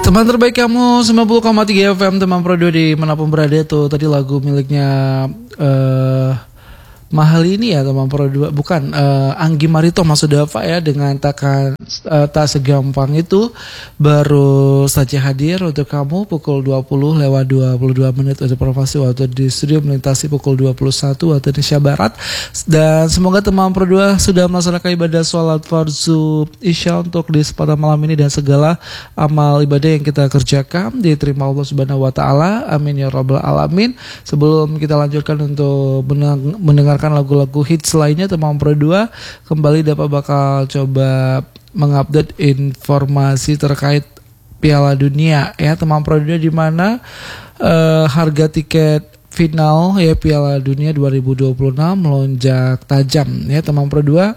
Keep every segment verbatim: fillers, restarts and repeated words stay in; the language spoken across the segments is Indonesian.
Teman terbaik kamu sembilan puluh koma tiga F M, teman Pro dua di manapun berada. Tuh tadi lagu miliknya uh, Mahal ini ya teman Pro dua, bukan uh, Anggi Marito Mas Dava ya, dengan takkan uh, tak segampang itu. Baru saja hadir untuk kamu pukul dua puluh lewat dua puluh dua menit untuk informasi waktu di studio melintasi pukul dua puluh satu waktu Indonesia Barat. Dan semoga teman Pro dua sudah melaksanakan ibadah sholat fardu Isya untuk di kesempatan malam ini, dan segala amal ibadah yang kita kerjakan diterima Allah Subhanahu wa taala. Amin ya rabbal alamin. Sebelum kita lanjutkan untuk mendengar lagu-lagu hits lainnya, teman Pro dua kembali dapat bakal coba mengupdate informasi terkait Piala Dunia ya teman Pro dua, di mana uh, harga tiket final ya Piala Dunia dua ribu dua puluh enam melonjak tajam ya teman Pro dua.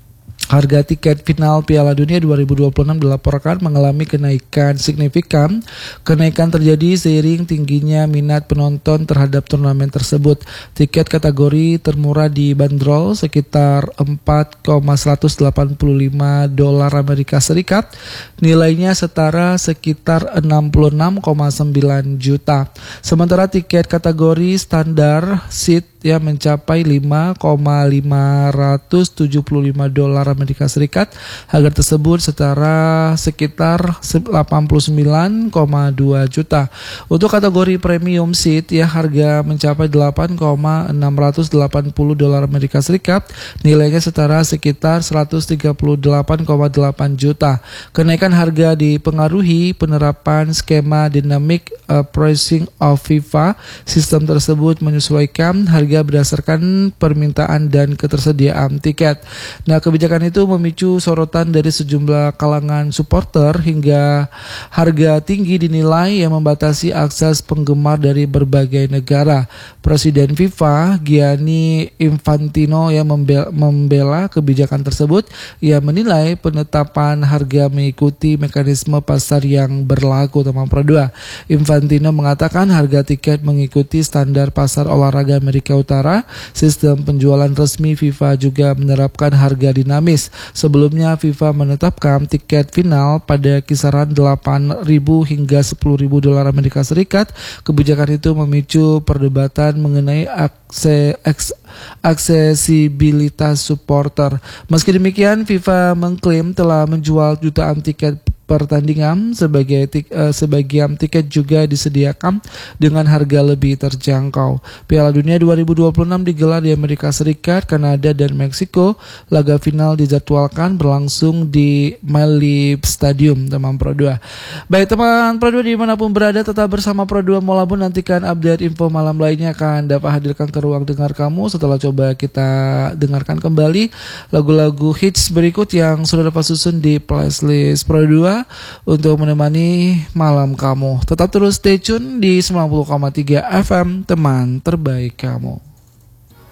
Harga tiket final Piala Dunia dua ribu dua puluh enam dilaporkan mengalami kenaikan signifikan. Kenaikan terjadi seiring tingginya minat penonton terhadap turnamen tersebut. Tiket kategori termurah dibanderol sekitar empat koma seratus delapan puluh lima dolar Amerika Serikat. Nilainya setara sekitar enam puluh enam koma sembilan juta. Sementara tiket kategori standar seat ya mencapai lima koma lima tujuh lima dolar Amerika Serikat. Harga tersebut setara sekitar delapan puluh sembilan koma dua juta. Untuk kategori premium seat ya harga mencapai delapan koma enam delapan nol dolar Amerika Serikat. Nilainya setara sekitar seratus tiga puluh delapan koma delapan juta. Kenaikan harga dipengaruhi penerapan skema dynamic uh, pricing of FIFA. Sistem tersebut menyesuaikan harga berdasarkan permintaan dan ketersediaan tiket. Nah, kebijakan itu memicu sorotan dari sejumlah kalangan supporter hingga harga tinggi dinilai yang membatasi akses penggemar dari berbagai negara. Presiden FIFA Gianni Infantino yang membela, membela kebijakan tersebut. Ia menilai penetapan harga mengikuti mekanisme pasar yang berlaku teman Pro dua. Infantino mengatakan harga tiket mengikuti standar pasar olahraga Amerika Utara. Sistem penjualan resmi FIFA juga menerapkan harga dinamis. Sebelumnya FIFA menetapkan tiket final pada kisaran delapan ribu hingga sepuluh ribu dolar Amerika Serikat. Kebijakan itu memicu perdebatan mengenai akse, aks, aksesibilitas supporter. Meski demikian, FIFA mengklaim telah menjual jutaan tiket pertandingan. Sebagai tik, uh, sebagian tiket juga disediakan dengan harga lebih terjangkau. Piala Dunia dua ribu dua puluh enam digelar di Amerika Serikat, Kanada, dan Meksiko. Laga final dijadwalkan berlangsung di Malib Stadium teman Pro dua. Baik teman Pro dua dimanapun berada, tetap bersama Pro dua Molabun. Nantikan update info malam lainnya akan dapat hadirkan ke ruang dengar kamu setelah coba kita dengarkan kembali lagu-lagu hits berikut yang sudah dapat susun di playlist Pro dua untuk menemani malam kamu. Tetap terus stay tune di sembilan puluh koma tiga F M, teman terbaik kamu.